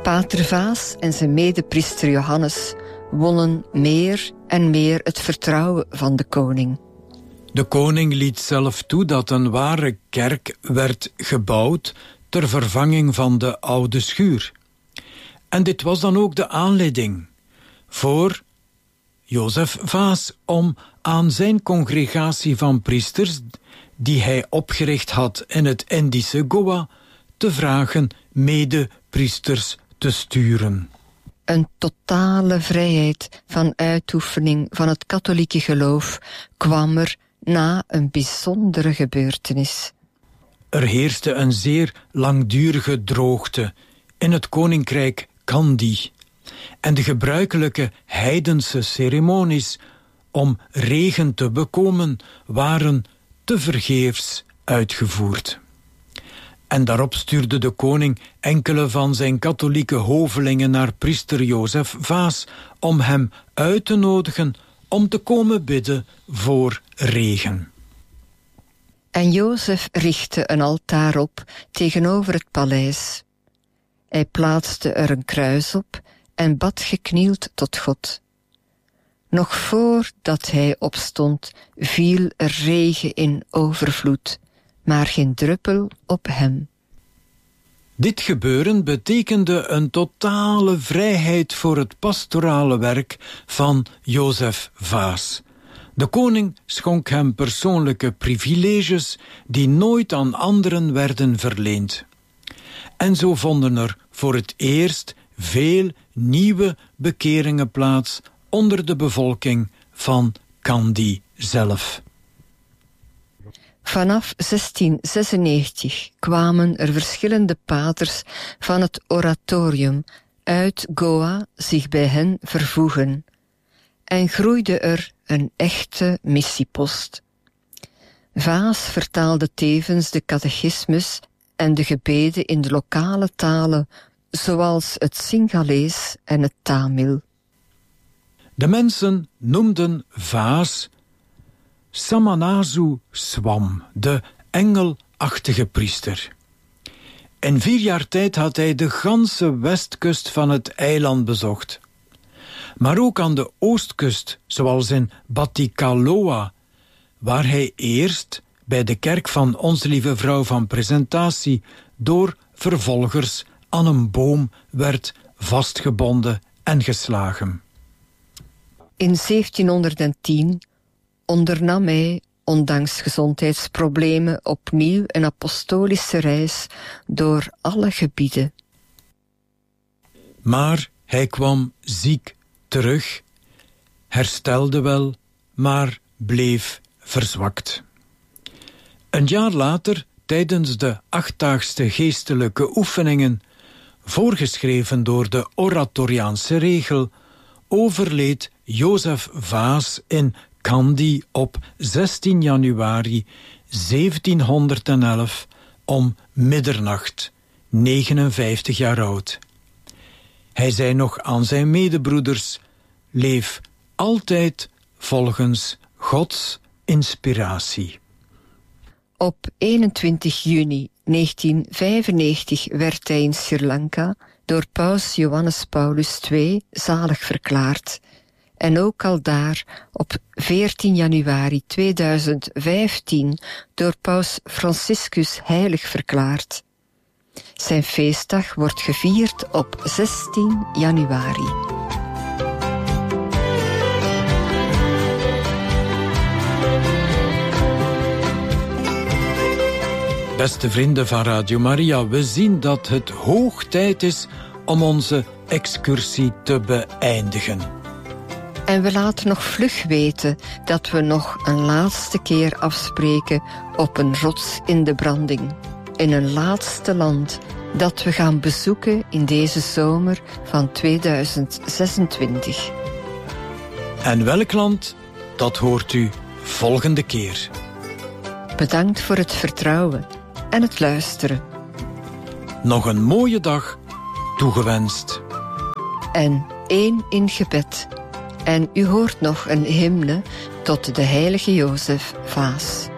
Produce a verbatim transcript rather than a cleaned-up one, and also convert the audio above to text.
Pater Vaas en zijn medepriester Johannes wonnen meer en meer het vertrouwen van de koning. De koning liet zelf toe dat een ware kerk werd gebouwd ter vervanging van de oude schuur. En dit was dan ook de aanleiding voor Jozef Vaas om aan zijn congregatie van priesters, die hij opgericht had in het Indische Goa, te vragen medepriesters te sturen. Een totale vrijheid van uitoefening van het katholieke geloof kwam er na een bijzondere gebeurtenis. Er heerste een zeer langdurige droogte in het koninkrijk Kandy. En de gebruikelijke heidense ceremonies om regen te bekomen waren tevergeefs uitgevoerd. En daarop stuurde de koning enkele van zijn katholieke hovelingen naar priester Jozef Vaas om hem uit te nodigen om te komen bidden voor regen. En Jozef richtte een altaar op tegenover het paleis. Hij plaatste er een kruis op en bad geknield tot God. Nog voordat hij opstond, viel er regen in overvloed, maar geen druppel op hem. Dit gebeuren betekende een totale vrijheid voor het pastorale werk van Jozef Vaas. De koning schonk hem persoonlijke privileges die nooit aan anderen werden verleend. En zo vonden er voor het eerst veel nieuwe bekeringen plaats onder de bevolking van Kandy zelf. Vanaf zestien zesennegentig kwamen er verschillende paters van het oratorium uit Goa zich bij hen vervoegen en groeide er een echte missiepost. Vaas vertaalde tevens de catechismus en de gebeden in de lokale talen, zoals het Singalees en het Tamil. De mensen noemden Vaas Samanazu Swam, de engelachtige priester. In vier jaar tijd had hij de ganse westkust van het eiland bezocht. Maar ook aan de oostkust, zoals in Batikaloa, waar hij eerst bij de kerk van Onze Lieve Vrouw van Presentatie door vervolgers aan een boom werd vastgebonden en geslagen. In zeventienhonderdtien ondernam hij, ondanks gezondheidsproblemen, opnieuw een apostolische reis door alle gebieden. Maar hij kwam ziek terug, herstelde wel, maar bleef verzwakt. Een jaar later, tijdens de achtdaagse geestelijke oefeningen, voorgeschreven door de oratoriaanse regel, overleed Jozef Vaas in Kandy op zestien januari zeventienhonderdelf om middernacht, negenenvijftig jaar oud. Hij zei nog aan zijn medebroeders: leef altijd volgens Gods inspiratie. Op eenentwintig juni negentienvijfennegentig werd hij in Sri Lanka door paus Johannes Paulus de Tweede zalig verklaard en ook al daar op veertien januari tweeduizend vijftien door paus Franciscus heilig verklaard. Zijn feestdag wordt gevierd op zestien januari. Beste vrienden van Radio Maria, we zien dat het hoog tijd is om onze excursie te beëindigen. En we laten nog vlug weten dat we nog een laatste keer afspreken op een rots in de branding. In een laatste land dat we gaan bezoeken in deze zomer van tweeduizend zesentwintig. En welk land, dat hoort u volgende keer. Bedankt voor het vertrouwen en het luisteren. Nog een mooie dag toegewenst. En één in gebed. En u hoort nog een hymne tot de heilige Jozef Vaas.